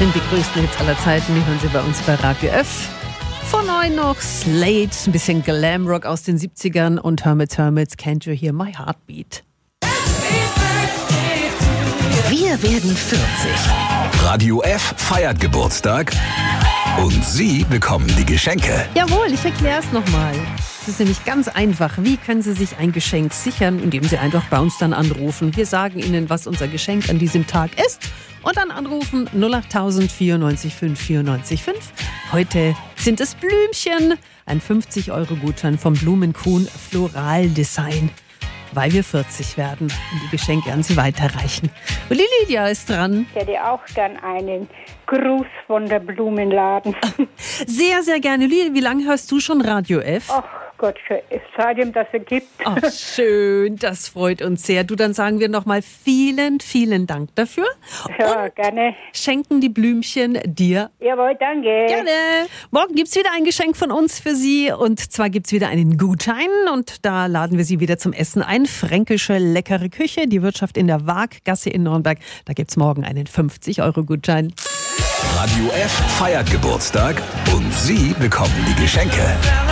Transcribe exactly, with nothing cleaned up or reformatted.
sind die größten Hits aller Zeiten, die hören Sie bei uns bei Radio F. Vor neun noch Slade, ein bisschen Glamrock aus den siebzigern und Hermits Hermits, Can't You Hear My Heartbeat. Wir werden vierzig. Radio F feiert Geburtstag und Sie bekommen die Geschenke. Jawohl, ich erkläre es nochmal. Es ist nämlich ganz einfach. Wie können Sie sich ein Geschenk sichern, indem Sie einfach bei uns dann anrufen? Wir sagen Ihnen, was unser Geschenk an diesem Tag ist. Und dann anrufen null acht tausend vierundneunzig fünf vierundneunzig fünf. Heute sind es Blümchen. Ein fünfzig Euro Gutschein vom Blumenkuhn Floral Design. Weil wir vierzig werden und die Geschenke an Sie weiterreichen. Und die Lydia ist dran. Ich hätte auch gern einen Gruß von der Blumenladen. Sehr, sehr gerne. Lydia, wie lange hörst du schon Radio F? Ach Gott, seitdem das es gibt. Ach, schön, das freut uns sehr. Du, dann sagen wir nochmal vielen, vielen Dank dafür. Ja, und gerne. Schenken die Blümchen dir. Jawohl, danke. Gerne. Morgen gibt es wieder ein Geschenk von uns für Sie. Und zwar gibt es wieder einen Gutschein. Und da laden wir Sie wieder zum Essen ein. Fränkische leckere Küche, die Wirtschaft in der Waaggasse in Nürnberg. Da gibt es morgen einen fünfzig Euro Gutschein. Radio F feiert Geburtstag und Sie bekommen die Geschenke.